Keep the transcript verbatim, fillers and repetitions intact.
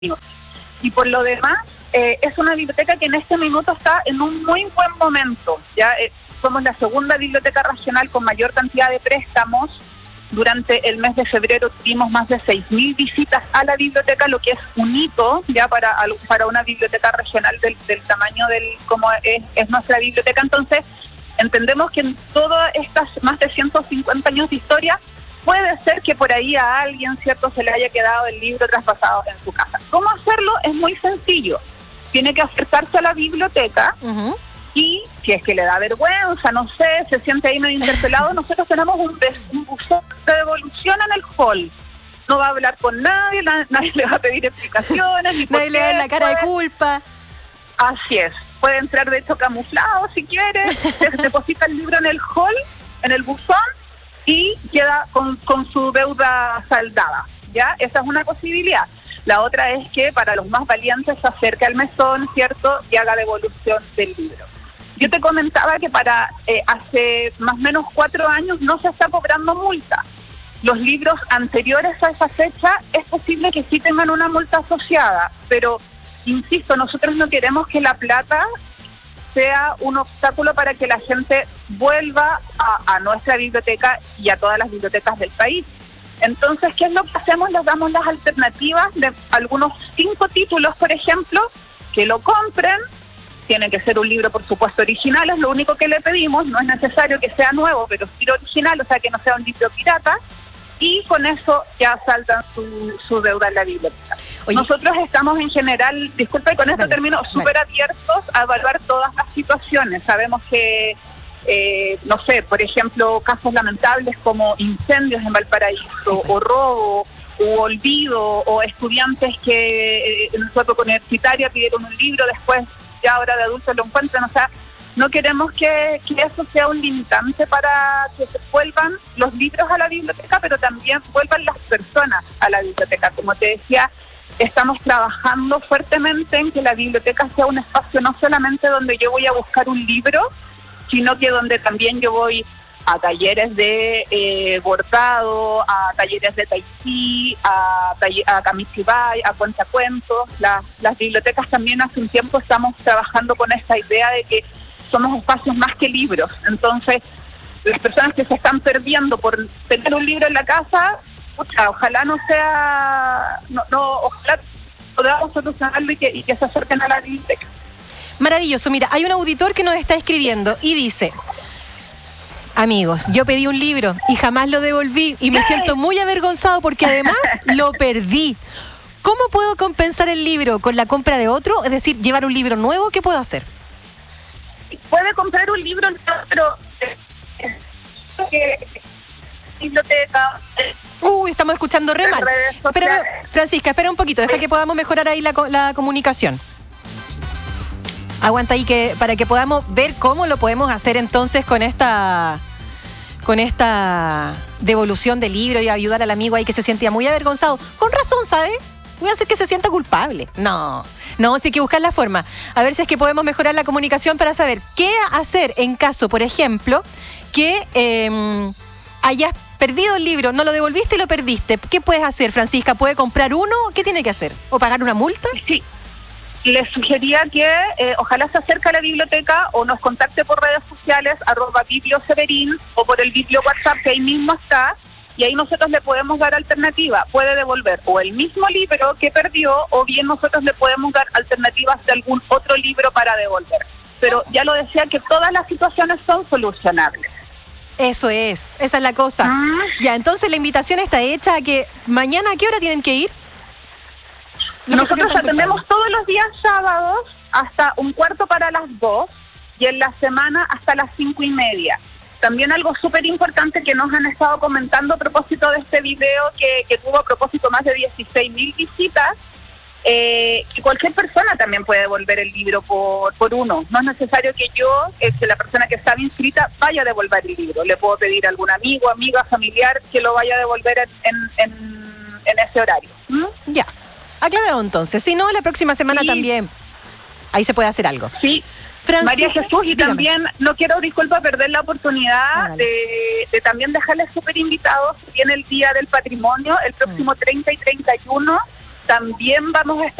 Y por lo demás, eh, es una biblioteca que en este minuto está en un muy buen momento. Ya eh, somos la segunda biblioteca regional con mayor cantidad de préstamos. Durante el mes de febrero tuvimos más de seis mil visitas a la biblioteca, lo que es un hito ya para, para una biblioteca regional del, del tamaño del como es, es nuestra biblioteca. Entonces, entendemos que en todas estas más de ciento cincuenta años de historia, puede ser que por ahí a alguien, cierto, se le haya quedado el libro traspasado en su casa. ¿Cómo hacerlo? Es muy sencillo. Tiene que acercarse a la biblioteca uh-huh. y, si es que le da vergüenza, no sé, se siente ahí medio interpelado, nosotros tenemos un, un buzón de devolución en el hall. No va a hablar con nadie, nadie, nadie le va a pedir explicaciones. Ni nadie le da la cara puede... de culpa. Así es. Puede entrar, de hecho, camuflado si quiere. Se deposita el libro en el hall, en el buzón, y queda con, con su deuda saldada, ¿ya? Esa es una posibilidad. La otra es que para los más valientes se acerque al mesón, ¿cierto?, y haga devolución del libro. Yo te comentaba que para eh, hace más o menos cuatro años no se está cobrando multa. Los libros anteriores a esa fecha es posible que sí tengan una multa asociada, pero, insisto, nosotros no queremos que la plata sea un obstáculo para que la gente vuelva a, a nuestra biblioteca y a todas las bibliotecas del país. Entonces, ¿qué es lo que hacemos? Les damos las alternativas de algunos cinco títulos, por ejemplo, que lo compren. Tiene que ser un libro, por supuesto, original, es lo único que le pedimos. No es necesario que sea nuevo, pero sí original, o sea, que no sea un libro pirata. Y con eso ya saltan su, su deuda en la biblioteca. Oye. Nosotros estamos en general, disculpa, y con esto vale, termino, súper vale. abiertos a evaluar todas las situaciones. Sabemos que, eh, no sé, por ejemplo, casos lamentables como incendios en Valparaíso, sí, o robo, o olvido, o estudiantes que eh, en su época universitaria pidieron un libro, después ya ahora de adultos lo encuentran, o sea, no queremos que, que eso sea un limitante para que se vuelvan los libros a la biblioteca, pero también vuelvan las personas a la biblioteca. Como te decía, estamos trabajando fuertemente en que la biblioteca sea un espacio no solamente donde yo voy a buscar un libro, sino que donde también yo voy a talleres de eh, bordado, a talleres de tai chi, a, a kamishibai, a cuentacuentos. Las, las bibliotecas también hace un tiempo estamos trabajando con esta idea de que somos espacios más que libros. Entonces, las personas que se están perdiendo por tener un libro en la casa, pucha, ojalá no sea, no, no ojalá podamos solucionarlo y que, y que se acerquen a la biblioteca. Maravilloso. Mira, hay un auditor que nos está escribiendo y dice: amigos, yo pedí un libro y jamás lo devolví y me siento muy avergonzado porque además lo perdí. ¿Cómo puedo compensar el libro con la compra de otro? Es decir, llevar un libro nuevo, ¿qué puedo hacer? Puede comprar un libro, pero eh, biblioteca. Uy, estamos escuchando re mal. Espera, Francisca, espera un poquito, deja que podamos mejorar ahí la, la comunicación. Aguanta ahí que para que podamos ver cómo lo podemos hacer entonces con esta con esta devolución del libro y ayudar al amigo ahí que se sentía muy avergonzado. Con razón, ¿sabes? Voy a hacer que se sienta culpable. No, no, sí hay que buscar la forma. A ver si es que podemos mejorar la comunicación para saber qué hacer en caso, por ejemplo, que eh, hayas perdido el libro, no lo devolviste y lo perdiste. ¿Qué puedes hacer, Francisca? ¿Puede comprar uno? ¿Qué tiene que hacer? ¿O pagar una multa? Sí. Les sugería que eh, ojalá se acerque a la biblioteca o nos contacte por redes sociales, arroba biblioseverin, o por el biblio WhatsApp que ahí mismo está, y ahí nosotros le podemos dar alternativa. Puede devolver o el mismo libro que perdió, o bien nosotros le podemos dar alternativas de algún otro libro para devolver. Pero ya lo decía, que todas las situaciones son solucionables. Eso es, esa es la cosa. Ah. Ya, entonces la invitación está hecha a que mañana, ¿a qué hora tienen que ir? No Nosotros atendemos todos los días sábados hasta un cuarto para las dos y en la semana hasta las cinco y media. También algo súper importante que nos han estado comentando a propósito de este video que, que tuvo a propósito más de dieciséis mil visitas, eh, que cualquier persona también puede devolver el libro por, por uno. No es necesario que yo, eh, que la persona que estaba inscrita, vaya a devolver el libro. Le puedo pedir a algún amigo, amiga, familiar que lo vaya a devolver en, en, en ese horario. ¿Mm? Ya. Aclarado entonces, si no, la próxima semana sí. También ahí se puede hacer algo. Sí, Francisca, María Jesús, y dígame. También no quiero, disculpa, perder la oportunidad ah, vale. de, de también dejarles súper invitados. Viene el Día del Patrimonio, el próximo mm. treinta y treinta y uno, también vamos a estar